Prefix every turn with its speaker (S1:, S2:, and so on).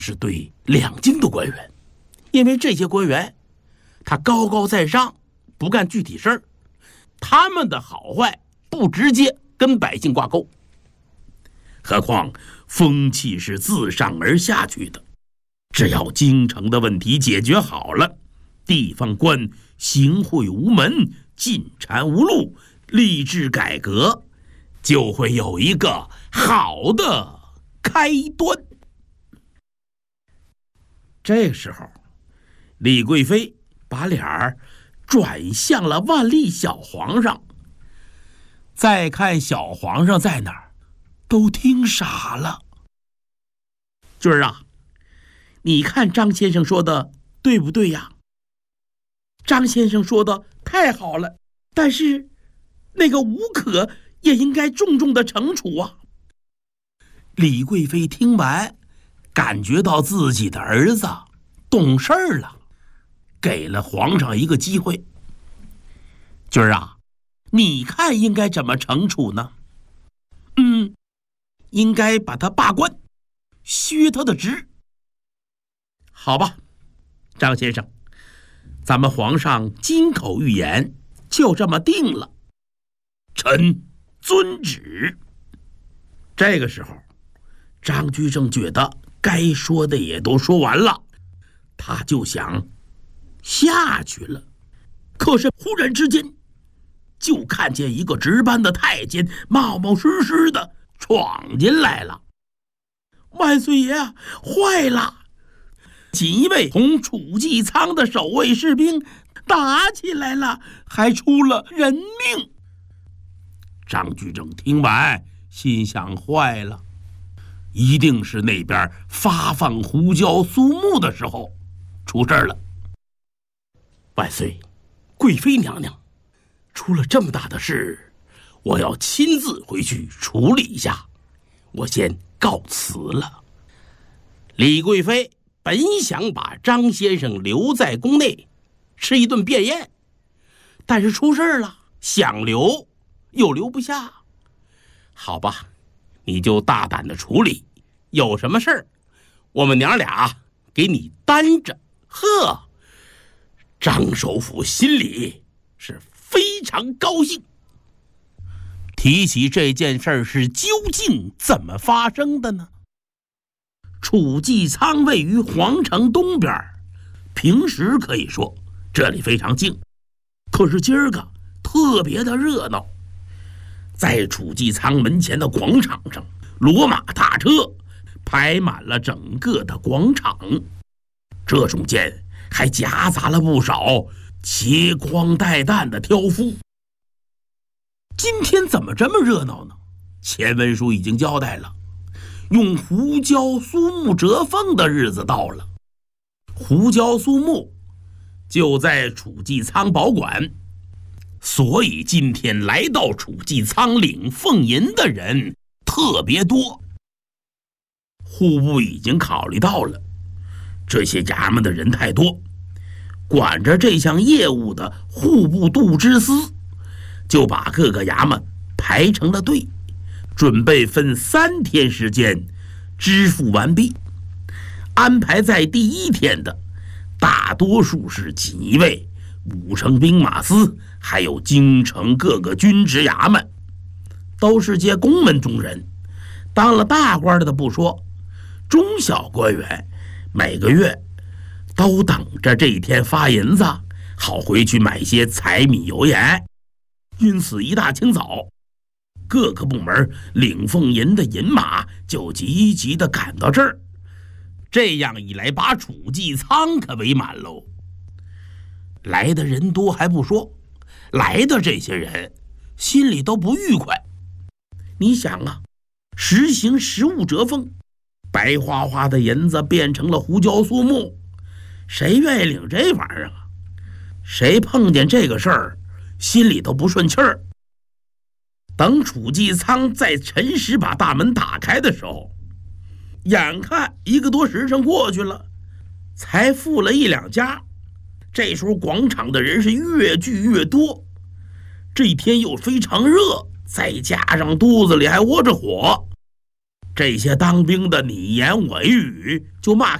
S1: 是对两京的官员，因为这些官员他高高在上，不干具体事儿，他们的好坏不直接跟百姓挂钩。何况风气是自上而下去的，只要京城的问题解决好了，地方官行贿无门，进谗无路，吏治改革就会有一个好的开端。这个时候，李贵妃把脸儿转向了万历小皇上，再看小皇上在哪儿，都听傻了。军儿啊，你看张先生说的对不对呀？张先生说的太好了，但是那个吴可也应该重重的惩处啊。李贵妃听完，感觉到自己的儿子懂事儿了，给了皇上一个机会。军儿啊，你看应该怎么惩处呢？应该把他罢官，削他的职。好吧，张先生，咱们皇上金口玉言，就这么定了。臣遵旨。这个时候，张居正觉得该说的也都说完了，他就想下去了。可是忽然之间，就看见一个值班的太监冒冒失失的闯进来了。万岁爷啊，坏了！锦衣卫同楚继仓的守卫士兵打起来了，还出了人命。张居正听完，心想坏了，一定是那边发放胡椒苏木的时候出事了。万岁，贵妃娘娘，出了这么大的事，我要亲自回去处理一下，我先告辞了。李贵妃本想把张先生留在宫内吃一顿便宴，但是出事了，想留又留不下。好吧，你就大胆的处理，有什么事儿我们娘俩给你担着。呵，张首府心里是非常高兴。提起这件事儿是究竟怎么发生的呢？楚继仓位于皇城东边，平时可以说这里非常静，可是今儿个特别的热闹。在楚继仓门前的广场上，骡马大车排满了整个的广场，这中间还夹杂了不少携筐带担的挑夫。今天怎么这么热闹呢？前文书已经交代了，用胡椒苏木折凤的日子到了。胡椒苏木就在楚继仓保管，所以今天来到楚继仓领俸银的人特别多。户部已经考虑到了，这些衙门的人太多，管着这项业务的户部度支司就把各个衙门排成了队，准备分3天时间支付完毕。安排在第1天的大多数是锦衣卫、武城兵马司，还有京城各个军职衙门，都是些公门中人。当了大官的不说，中小官员每个月都等着这一天发银子，好回去买些柴米油盐。因此一大清早，各个部门领俸银的银马就急急地赶到这儿。这样一来，把楚继仓可围满喽。来的人多还不说，来的这些人心里都不愉快。你想啊，实行实物折凤，白花花的银子变成了胡椒苏木，谁愿意领这玩意儿啊？谁碰见这个事儿心里都不顺气儿。等楚继仓在辰时把大门打开的时候，眼看1个多时辰过去了，才付了1两家。这时候广场的人是越聚越多，这一天又非常热，再加上肚子里还窝着火， 这些当兵的你言我语，就骂